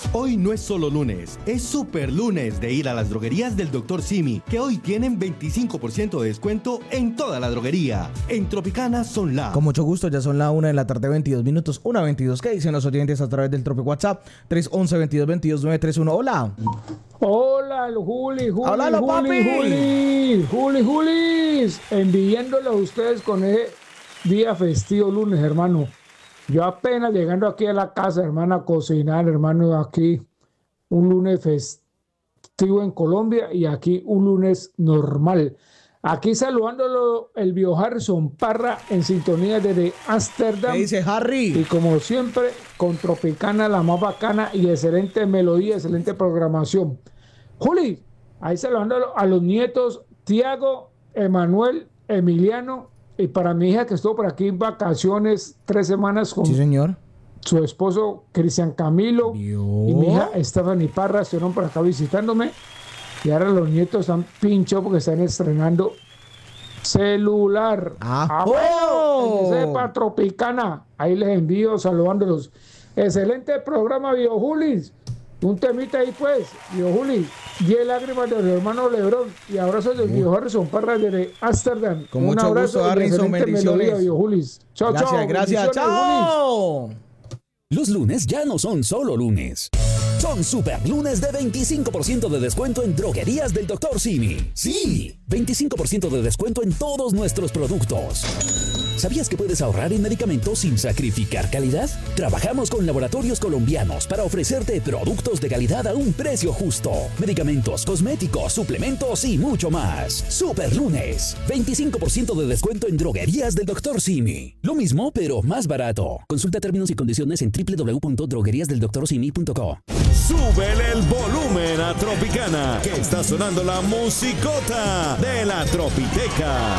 Hoy no es solo lunes, es super lunes de ir a las droguerías del Dr. Simi, que hoy tienen 25% de descuento en toda la droguería. En Tropicana son la... Con mucho gusto, ya son la 1 de la tarde, 22 minutos, 1:22. ¿Qué dicen los oyentes a través del Tropic WhatsApp? 311-2222-931. Hola. Hola, Juli. Háblalo, papi. Juli. Envidiándolo a ustedes con ese día festivo lunes, hermano. Yo apenas llegando aquí a la casa, hermano, a cocinar, hermano, aquí un lunes festivo en Colombia y aquí un lunes normal. Aquí saludándolo el viejo Harrison Parra en sintonía desde Ámsterdam. ¿Qué dice Harry? Y como siempre, con Tropicana, la más bacana y excelente melodía, excelente programación. Juli, ahí saludándolo a los nietos Tiago, Emanuel, Emiliano. Y para mi hija que estuvo por aquí en vacaciones 3 semanas con Sí, señor. su esposo Cristian Camilo y mi hija Stephanie Parra estuvieron por acá visitándome. Y ahora los nietos están pinchados porque están estrenando celular. ¡Ajo! Sepa Tropicana. Ahí les envío saludándolos. Excelente programa, viejo Julis. Un temita ahí pues, viejo Juli. 10 lágrimas del hermano Lebrón y abrazos del viejo Harrison Parra desde Ámsterdam. Con mucho gusto, Harrison. Bendiciones. Viejo Julis. Chao, gracias. Chao. Los lunes ya no son solo lunes. Son super lunes de 25% de descuento en droguerías del Dr. Simi. Sí, 25% de descuento en todos nuestros productos. ¿Sabías que puedes ahorrar en medicamentos sin sacrificar calidad? Trabajamos con laboratorios colombianos para ofrecerte productos de calidad a un precio justo. Medicamentos, cosméticos, suplementos y mucho más. Super lunes, 25% de descuento en droguerías del Dr. Simi. Lo mismo, pero más barato. Consulta términos y condiciones en www.drogueriasdeldoctorsimi.co. Súbele el volumen a Tropicana, que está sonando la musicota de la Tropiteca.